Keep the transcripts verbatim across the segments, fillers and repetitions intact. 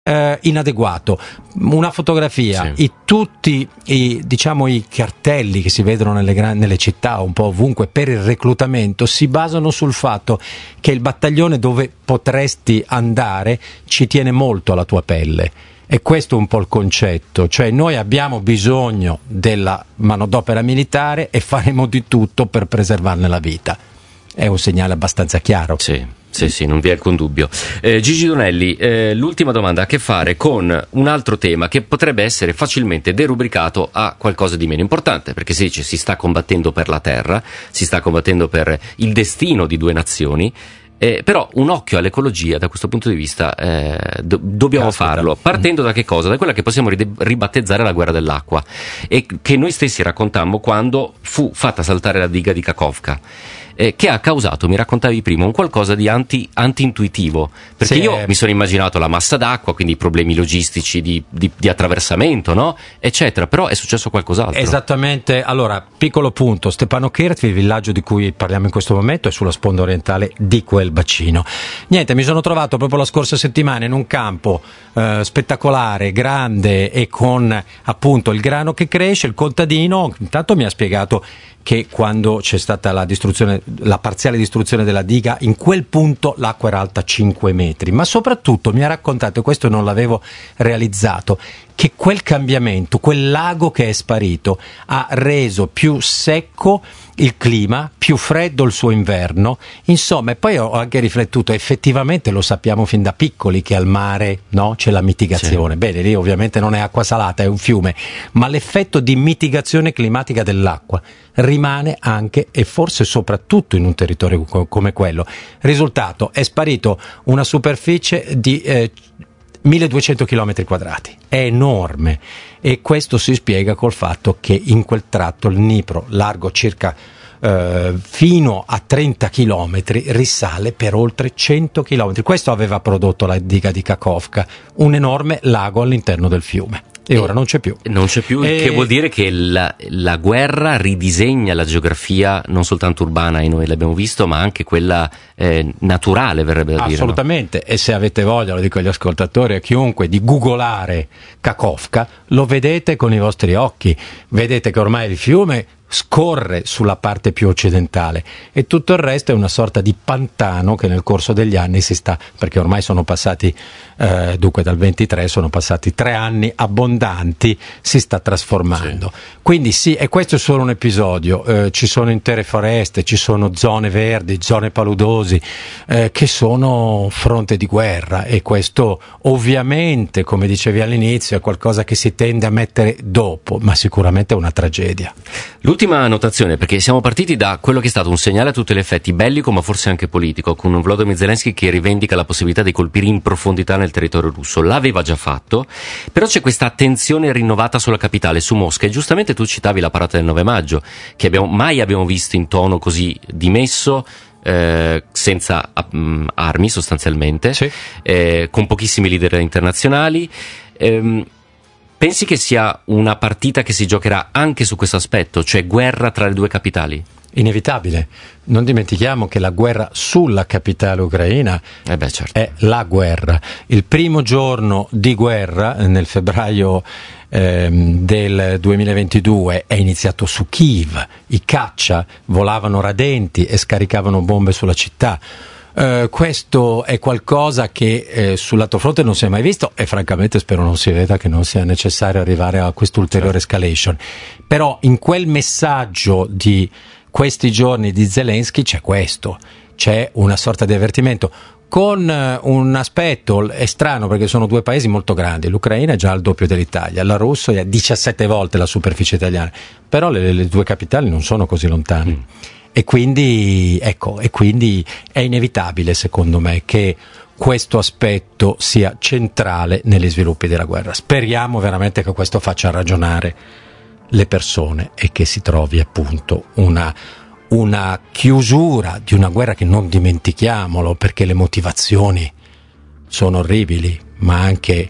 Eh, inadeguato. Una fotografia, sì. i, tutti i, diciamo, i cartelli che si vedono nelle, gran, nelle città, un po' ovunque, per il reclutamento si basano sul fatto che il battaglione dove potresti andare ci tiene molto alla tua pelle. E questo è un po' il concetto, cioè noi abbiamo bisogno della manodopera militare e faremo di tutto per preservarne la vita. È un segnale abbastanza chiaro. Sì. Sì, sì, non vi è alcun dubbio. Eh, Gigi Donelli, eh, l'ultima domanda ha a che fare con un altro tema che potrebbe essere facilmente derubricato a qualcosa di meno importante, perché si dice si sta combattendo per la terra, si sta combattendo per il destino di due nazioni, eh, però un occhio all'ecologia da questo punto di vista eh, do- dobbiamo Caspita. farlo, partendo da che cosa? Da quella che possiamo ride- ribattezzare la guerra dell'acqua, e che noi stessi raccontammo quando fu fatta saltare la diga di Kakhovka. Eh, che ha causato, mi raccontavi prima, un qualcosa di anti, anti-intuitivo, perché sì, io eh. mi sono immaginato la massa d'acqua, quindi i problemi logistici di, di, di attraversamento, no? Eccetera, però è successo qualcos'altro. Esattamente. Allora, piccolo punto, Stepanokert, il villaggio di cui parliamo in questo momento, è sulla sponda orientale di quel bacino. Niente, mi sono trovato proprio la scorsa settimana in un campo eh, spettacolare, grande, e con appunto il grano che cresce. Il contadino intanto mi ha spiegato che quando c'è stata la distruzione, la parziale distruzione della diga, in quel punto l'acqua era alta cinque metri, ma soprattutto mi ha raccontato, e questo non l'avevo realizzato, che quel cambiamento, quel lago che è sparito, ha reso più secco il clima, più freddo il suo inverno, insomma. E poi ho anche riflettuto, effettivamente lo sappiamo fin da piccoli che al mare, no, c'è la mitigazione. Sì. Bene, lì ovviamente non è acqua salata, è un fiume, ma l'effetto di mitigazione climatica dell'acqua rimane anche e forse soprattutto in un territorio come quello. Risultato, è sparito una superficie di eh, milleduecento chilometri quadrati, è enorme, e questo si spiega col fatto che in quel tratto il Dnipro, largo circa eh, fino a trenta chilometri, risale per oltre cento chilometri. Questo aveva prodotto la diga di Kakhovka, un enorme lago all'interno del fiume. E ora non c'è più. Non c'è più, e... che vuol dire che la, la guerra ridisegna la geografia non soltanto urbana, e noi l'abbiamo visto, ma anche quella eh, naturale, verrebbe da dire. Assolutamente, no? E se avete voglia, lo dico agli ascoltatori, a chiunque, di googolare Kakhovka, lo vedete con i vostri occhi, vedete che ormai il fiume scorre sulla parte più occidentale e tutto il resto è una sorta di pantano che nel corso degli anni si sta, perché ormai sono passati eh, dunque dal ventitré sono passati tre anni abbondanti, si sta trasformando. Sì. Quindi sì, e questo è solo un episodio, eh, ci sono intere foreste, ci sono zone verdi, zone paludosi eh, che sono fronte di guerra, e questo ovviamente, come dicevi all'inizio, è qualcosa che si tende a mettere dopo, ma sicuramente è una tragedia. L'ultima notazione, perché siamo partiti da quello che è stato un segnale a tutti gli effetti bellico, ma forse anche politico, con un Volodymyr Zelensky che rivendica la possibilità di colpire in profondità nel territorio russo. L'aveva già fatto, però c'è questa attenzione rinnovata sulla capitale, su Mosca, e giustamente tu citavi la parata del nove maggio, che abbiamo, mai abbiamo visto in tono così dimesso, eh, senza um, armi sostanzialmente, sì. eh, con pochissimi leader internazionali. Ehm, Pensi che sia una partita che si giocherà anche su questo aspetto, cioè guerra tra le due capitali? Inevitabile. Non dimentichiamo che la guerra sulla capitale ucraina eh beh, certo. è la guerra. Il primo giorno di guerra, nel febbraio ehm, del duemilaventidue, è iniziato su Kiev. I caccia volavano radenti e scaricavano bombe sulla città. Uh, questo è qualcosa che eh, sul lato fronte non si è mai visto, e francamente spero non si veda, che non sia necessario arrivare a quest'ulteriore escalation. Però in quel messaggio di questi giorni di Zelensky c'è questo, c'è una sorta di avvertimento con uh, un aspetto è strano, perché sono due paesi molto grandi. L'Ucraina è già al doppio dell'Italia, la Russia è a diciassette volte la superficie italiana, però le, le due capitali non sono così lontane. Mm. E quindi, ecco, e quindi è inevitabile, secondo me, che questo aspetto sia centrale negli sviluppi della guerra. Speriamo veramente che questo faccia ragionare le persone e che si trovi appunto una, una chiusura di una guerra che, non dimentichiamolo, perché le motivazioni sono orribili, ma anche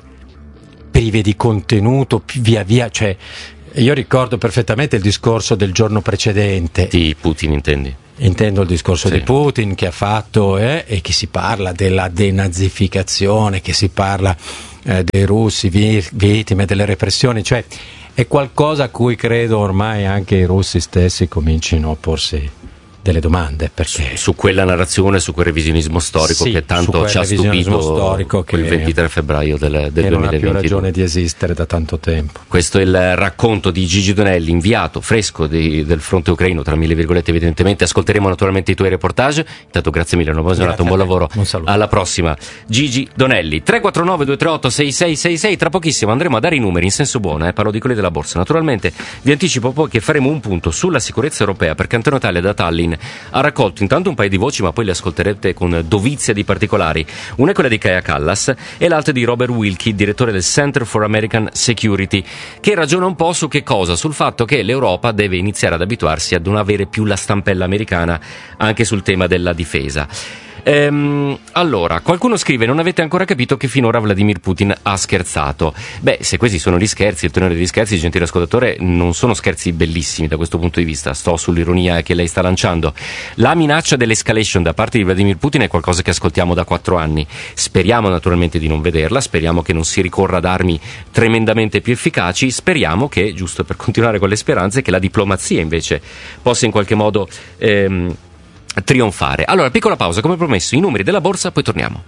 prive di contenuto via via, cioè. Io ricordo perfettamente il discorso del giorno precedente. Di Putin, intendi? intendo il discorso sì. di Putin che ha fatto eh, e che si parla della denazificazione, che si parla eh, dei russi vi- vittime delle repressioni, cioè è qualcosa a cui credo ormai anche i russi stessi comincino a porsi delle domande, perché su, su quella narrazione, su quel revisionismo storico sì, che tanto ci ha stupito storico che il ventitré febbraio del, del che non ha più duemilaventidue. ragione di esistere da tanto tempo. Questo è il racconto di Gigi Donelli, inviato fresco di, del fronte ucraino, tra mille virgolette evidentemente. Ascolteremo naturalmente i tuoi reportage. Intanto grazie mille, una buona giornata, un buon lavoro, un saluto. Alla prossima. Gigi Donelli. Tre quattro nove due tre otto sei sei sei sei. Tra pochissimo andremo a dare i numeri in senso buono, eh? Parlo di quelli della borsa. Naturalmente vi anticipo poi che faremo un punto sulla sicurezza europea, perché Antonio Talia da Tallinn ha raccolto intanto un paio di voci, ma poi le ascolterete con dovizia di particolari. Una è quella di Kaja Kallas e l'altra di Robert Wilkie, direttore del Center for American Security, che ragiona un po' su che cosa? Sul fatto che l'Europa deve iniziare ad abituarsi a non avere più la stampella americana anche sul tema della difesa. Ehm, allora, qualcuno scrive: non avete ancora capito che finora Vladimir Putin ha scherzato. Beh, se questi sono gli scherzi, il tenore degli scherzi, gentile ascoltatore, non sono scherzi bellissimi da questo punto di vista. Sto sull'ironia che lei sta lanciando. La minaccia dell'escalation da parte di Vladimir Putin è qualcosa che ascoltiamo da quattro anni. Speriamo naturalmente di non vederla, speriamo che non si ricorra ad armi tremendamente più efficaci, speriamo che, giusto per continuare con le speranze, che la diplomazia invece possa in qualche modo ehm, trionfare. Allora, piccola pausa, come promesso, i numeri della borsa, poi torniamo.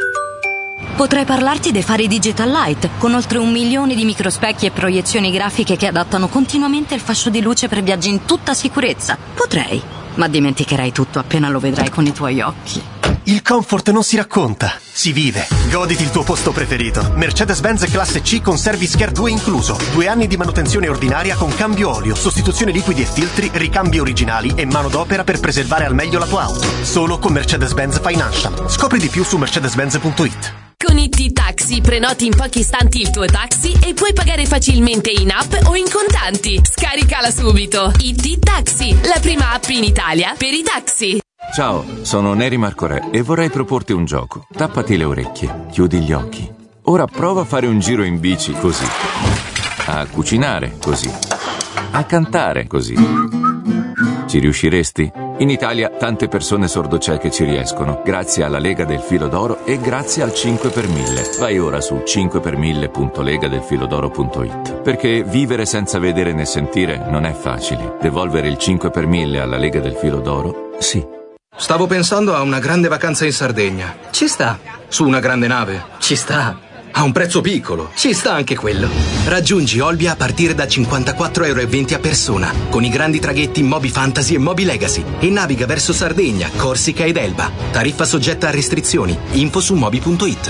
Potrei parlarti dei fari Digital Light, con oltre un milione di microspecchi e proiezioni grafiche che adattano continuamente il fascio di luce per viaggi in tutta sicurezza. Potrei, ma dimenticherai tutto appena lo vedrai con i tuoi occhi. Il comfort non si racconta, si vive. Goditi il tuo posto preferito. Mercedes-Benz classe C con Service Care due incluso. Due anni di manutenzione ordinaria con cambio olio, sostituzione liquidi e filtri, ricambi originali e manodopera per preservare al meglio la tua auto. Solo con Mercedes-Benz Financial. Scopri di più su mercedes benz punto it. Con I T Taxi prenoti in pochi istanti il tuo taxi e puoi pagare facilmente in app o in contanti. Scaricala subito. I T Taxi, la prima app in Italia per i taxi. Ciao, sono Neri Marcorè e vorrei proporti un gioco. Tappati le orecchie, chiudi gli occhi. Ora prova a fare un giro in bici così. A cucinare così. A cantare così. Ci riusciresti? In Italia tante persone sordocieche ci riescono, grazie alla Lega del Filo d'Oro e grazie al cinque per mille. Vai ora su cinque per mille punto lega del filo d'oro punto it. Perché vivere senza vedere né sentire non è facile. Devolvere il cinque per mille alla Lega del Filo d'Oro? Sì. Stavo pensando a una grande vacanza in Sardegna. Ci sta. Su una grande nave. Ci sta. A un prezzo piccolo. Ci sta anche quello. Raggiungi Olbia a partire da cinquantaquattro euro e venti a persona, con i grandi traghetti Moby Fantasy e Moby Legacy, e naviga verso Sardegna, Corsica ed Elba. Tariffa soggetta a restrizioni. Info su moby punto it.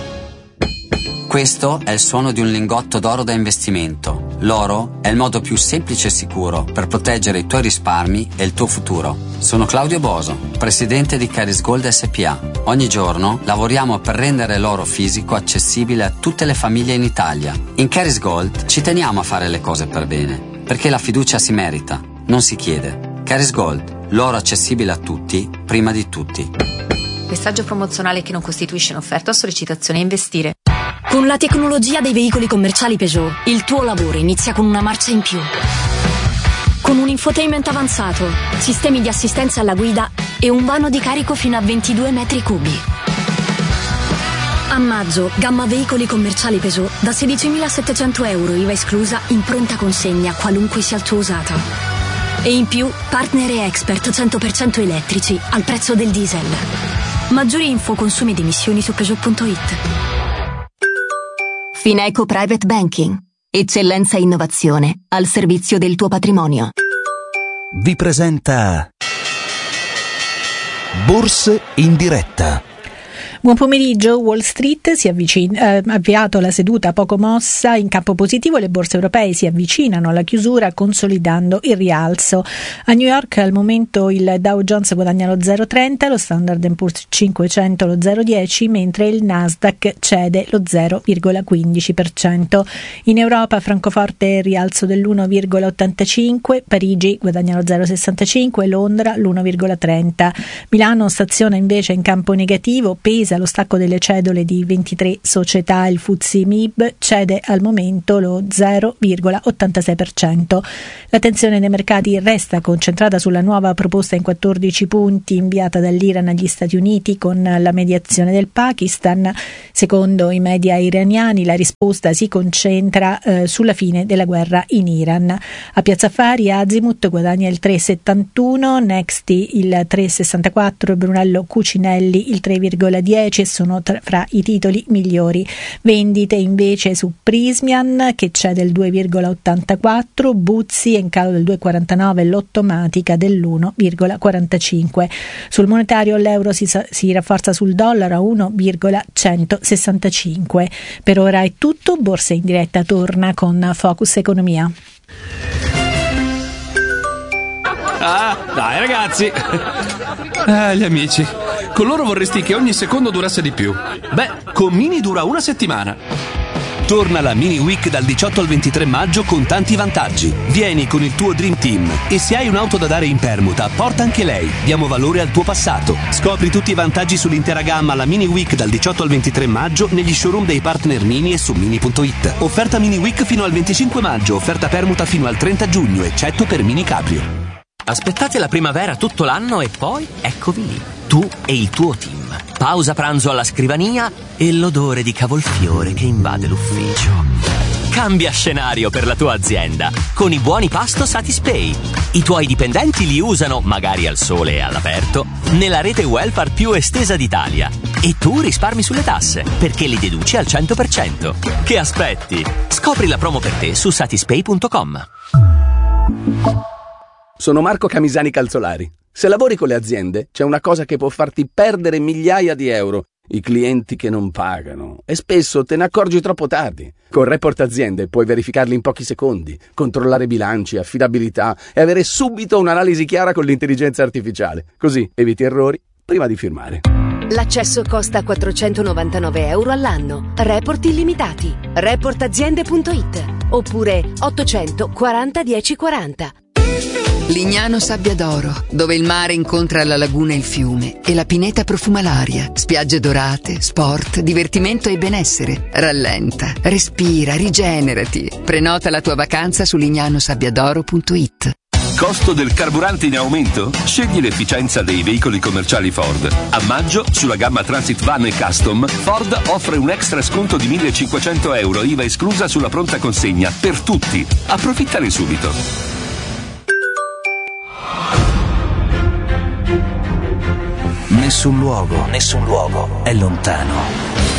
Questo è il suono di un lingotto d'oro da investimento. L'oro è il modo più semplice e sicuro per proteggere i tuoi risparmi e il tuo futuro. Sono Claudio Boso, presidente di Caris Gold S P A. Ogni giorno lavoriamo per rendere l'oro fisico accessibile a tutte le famiglie in Italia. In Caris Gold ci teniamo a fare le cose per bene, perché la fiducia si merita, non si chiede. Caris Gold, l'oro accessibile a tutti, prima di tutti. Messaggio promozionale che non costituisce un'offerta o sollecitazione a investire. Con la tecnologia dei veicoli commerciali Peugeot, il tuo lavoro inizia con una marcia in più. Con un infotainment avanzato, sistemi di assistenza alla guida e un vano di carico fino a ventidue metri cubi. A maggio, gamma veicoli commerciali Peugeot da sedicimilasettecento euro I V A esclusa in pronta consegna, qualunque sia il tuo usato. E in più, partner e expert cento per cento elettrici al prezzo del diesel. Maggiori info, consumi ed emissioni su Peugeot punto it. Fineco Private Banking. Eccellenza e innovazione al servizio del tuo patrimonio. Vi presenta Borse in diretta. Buon pomeriggio. Wall Street si avvicina, ha eh, avviato la seduta poco mossa in campo positivo. Le borse europee si avvicinano alla chiusura consolidando il rialzo. A New York al momento il Dow Jones guadagna lo zero virgola trenta, lo Standard and Poor's cinquecento lo zero virgola dieci, mentre il Nasdaq cede lo zero virgola quindici per cento. In Europa Francoforte rialzo dell'uno virgola ottantacinque, Parigi guadagna lo zero virgola sessantacinque, Londra l'uno virgola trenta. Milano staziona invece in campo negativo, pesa allo stacco delle cedole di ventitré società. Il F T S E M I B cede al momento lo zero virgola ottantasei per cento. L'attenzione dei mercati resta concentrata sulla nuova proposta in quattordici punti inviata dall'Iran agli Stati Uniti con la mediazione del Pakistan. Secondo i media iraniani la risposta si concentra eh, sulla fine della guerra in Iran. A Piazza Affari Azimut guadagna il tre virgola settantuno, Nexti il tre virgola sessantaquattro e Brunello Cucinelli il tre virgola dieci e sono tra, fra i titoli migliori. Vendite invece su Prismian che cede il due virgola ottantaquattro, Buzzi è in calo del due virgola quarantanove, Lottomatica dell'uno virgola quarantacinque. Sul monetario l'euro si, si rafforza sul dollaro a uno virgola centosessantacinque. Per ora è tutto, Borsa in diretta torna con Focus Economia. Ah, dai ragazzi! Ah, gli amici. Con loro vorresti che ogni secondo durasse di più. Beh, con Mini dura una settimana. Torna la Mini Week dal diciotto al ventitré maggio con tanti vantaggi. Vieni con il tuo Dream Team e se hai un'auto da dare in permuta, porta anche lei. Diamo valore al tuo passato. Scopri tutti i vantaggi sull'intera gamma alla Mini Week dal diciotto al ventitré maggio negli showroom dei partner Mini e su mini punto it. Offerta Mini Week fino al venticinque maggio, offerta permuta fino al trenta giugno, eccetto per Mini Cabrio. Aspettate la primavera tutto l'anno e poi eccovi lì, tu e il tuo team. Pausa pranzo alla scrivania e l'odore di cavolfiore che invade l'ufficio. Cambia scenario per la tua azienda con i buoni pasto Satispay. I tuoi dipendenti li usano, magari al sole e all'aperto, nella rete welfare più estesa d'Italia. E tu risparmi sulle tasse, perché li deduci al cento per cento. Che aspetti? Scopri la promo per te su satispay punto com. Sono Marco Camisani Calzolari. Se lavori con le aziende, c'è una cosa che può farti perdere migliaia di euro: i clienti che non pagano. E spesso te ne accorgi troppo tardi. Con Report Aziende puoi verificarli in pochi secondi, controllare bilanci, affidabilità e avere subito un'analisi chiara con l'intelligenza artificiale. Così eviti errori prima di firmare. L'accesso costa quattrocentonovantanove euro all'anno. Report illimitati. report aziende punto it oppure ottocento quaranta dieci quaranta. Lignano Sabbia d'Oro, dove il mare incontra la laguna e il fiume e la pineta profuma l'aria. Spiagge dorate, sport, divertimento e benessere. Rallenta, respira, rigenerati. Prenota la tua vacanza su lignano sabbiadoro punto it. Costo del carburante in aumento? Scegli l'efficienza dei veicoli commerciali Ford. A maggio, sulla gamma Transit Van e Custom, Ford offre un extra sconto di millecinquecento euro, I V A esclusa sulla pronta consegna, per tutti. Approfittane subito. Nessun luogo, nessun luogo è lontano.